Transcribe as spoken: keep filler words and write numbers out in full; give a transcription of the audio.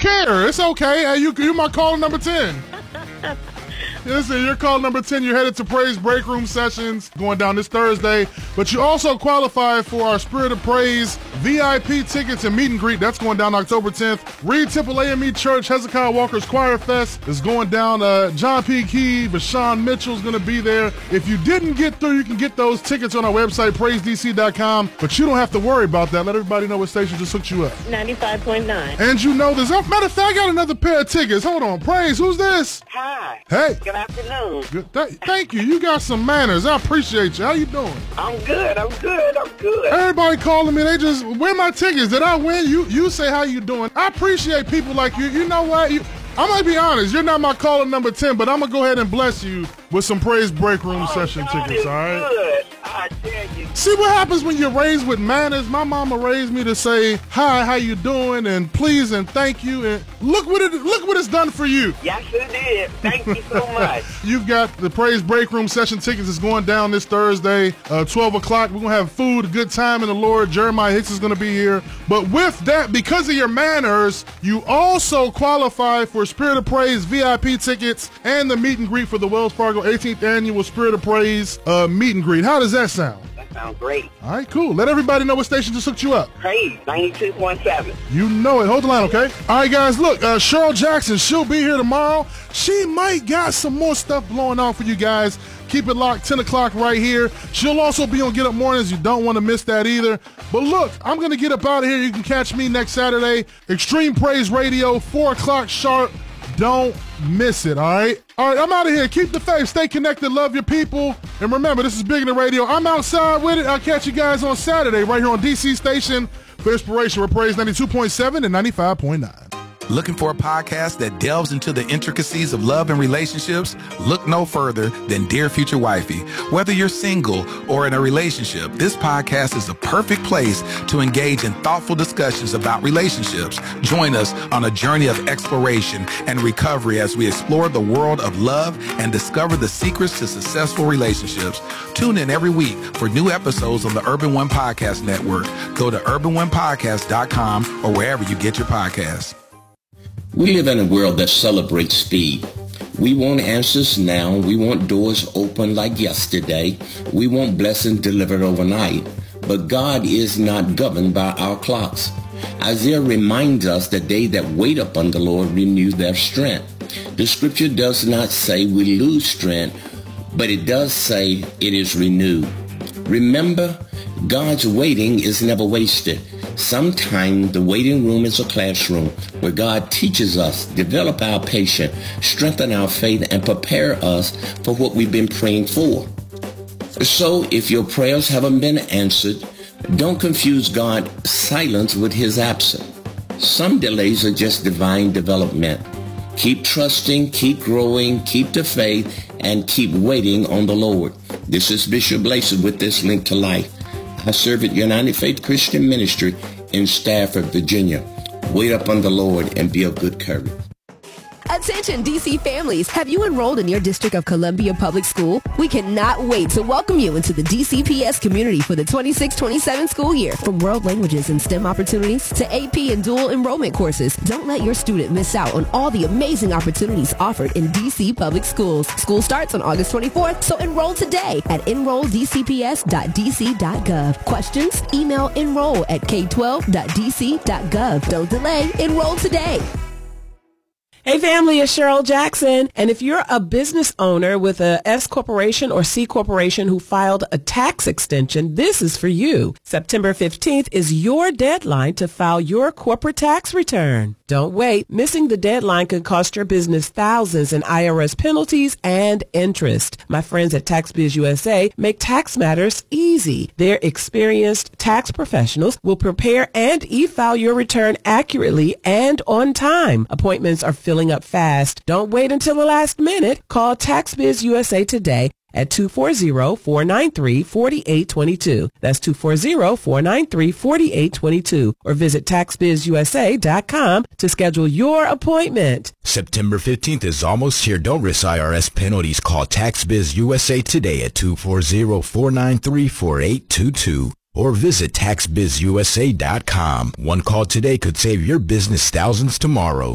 care. It's okay. Hey, you, you're my caller number ten. Listen, you're call number ten. You're headed to Praise Break Room Sessions going down this Thursday. But you also qualify for our Spirit of Praise V I P tickets and meet and greet. That's going down October tenth. Reed Temple A M E Church, Hezekiah Walker's Choir Fest is going down. Uh, John P. Key, Vashawn Mitchell's going to be there. If you didn't get through, you can get those tickets on our website, praise d c dot com. But you don't have to worry about that. Let everybody know what station just hooked you up. ninety-five point nine. And you know this. Matter of fact, I got another pair of tickets. Hold on. Praise, who's this? Hi. Hey. Good afternoon. Good. Th- thank you. You got some manners. I appreciate you. How you doing? I'm good. I'm good. I'm good. Everybody calling me. They just, where my tickets? Did I win? You you say how you doing. I appreciate people like you. You know what? You, I might be honest. You're not my caller number ten, but I'm going to go ahead and bless you with some Praise Break Room oh, Session God tickets, all right? Good. I tell you. See what happens when you're raised with manners. My mama raised me to say, hi, how you doing, and please and thank you. And look what it look what it's done for you. Yes, it did. Thank you so much. You've got the Praise Break Room Session tickets. It's going down this Thursday, uh, twelve o'clock. We're going to have food, a good time in the Lord. Jeremiah Hicks is going to be here. But with that, because of your manners, you also qualify for Spirit of Praise V I P tickets and the meet and greet for the Wells Fargo eighteenth Annual Spirit of Praise uh, meet and greet. How does that sound? That sounds great. All right, cool. Let everybody know what station just hooked you up. Praise ninety-two point seven. You know it. Hold the line, okay? All right, guys, look, uh, Cheryl Jackson, she'll be here tomorrow. She might got some more stuff blowing on for you guys. Keep it locked, ten o'clock right here. She'll also be on Get Up Mornings. You don't want to miss that either. But look, I'm going to get up out of here. You can catch me next Saturday. Extreme Praise Radio, four o'clock sharp. Don't miss it, all right? All right, I'm out of here. Keep the faith. Stay connected. Love your people. And remember, this is Big in the Radio. I'm outside with it. I'll catch you guys on Saturday right here on D C Station for Inspiration. We're Praise ninety-two point seven and ninety-five point nine. Looking for a podcast that delves into the intricacies of love and relationships? Look no further than Dear Future Wifey. Whether you're single or in a relationship, this podcast is the perfect place to engage in thoughtful discussions about relationships. Join us on a journey of exploration and recovery as we explore the world of love and discover the secrets to successful relationships. Tune in every week for new episodes on the Urban One Podcast Network. Go to urban one podcast dot com or wherever you get your podcasts. We live in a world that celebrates speed. We want answers now. We want doors open like yesterday. We want blessings delivered overnight. But God is not governed by our clocks. Isaiah reminds us that they that wait upon the Lord renew their strength. The scripture does not say we lose strength, but it does say it is renewed. Remember, God's waiting is never wasted. Sometimes the waiting room is a classroom where God teaches us, develop our patience, strengthen our faith, and prepare us for what we've been praying for. So if your prayers haven't been answered, don't confuse God's silence with his absence. Some delays are just divine development. Keep trusting, keep growing, keep the faith, and keep waiting on the Lord. This is Bishop Lacey with this link to life. I serve at United Faith Christian Ministry in Stafford, Virginia. Wait upon the Lord and be of good courage. Attention D C families, have you enrolled in your District of Columbia Public School? We cannot wait to welcome you into the D C P S community for the twenty-six twenty-seven school year. From world languages and STEM opportunities to A P and dual enrollment courses, don't let your student miss out on all the amazing opportunities offered in D C Public Schools. School starts on August twenty-fourth, so enroll today at enroll d c p s dot d c dot gov. Questions? Email enroll at k twelve dot d c dot gov. Don't delay. Enroll today. Hey family, it's Cheryl Jackson. And if you're a business owner with a S corporation or C corporation who filed a tax extension, this is for you. September fifteenth is your deadline to file your corporate tax return. Don't wait. Missing the deadline could cost your business thousands in I R S penalties and interest. My friends at TaxBiz U S A make tax matters easy. Their experienced tax professionals will prepare and e-file your return accurately and on time. Appointments are filling up fast. Don't wait until the last minute. Call TaxBiz U S A today at two four zero, four nine three, four eight two two. That's two four zero, four nine three, four eight two two. Or visit tax biz u s a dot com to schedule your appointment. September fifteenth is almost here. Don't risk I R S penalties. Call TaxBiz U S A today at two four zero, four nine three, four eight two two. Or visit tax biz u s a dot com. One call today could save your business thousands tomorrow.